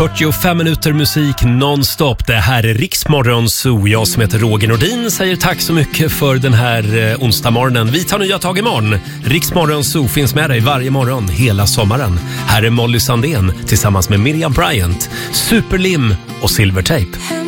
45 minuter musik nonstop. Det här är Riksmorgon Zoo. Jag som heter Roger Nordin säger tack så mycket för den här onsdagmorgonen. Vi tar nya tag imorgon. Riksmorgon Zoo finns med dig varje morgon hela sommaren. Här är Molly Sandén tillsammans med Miriam Bryant, Superlim och Silvertape.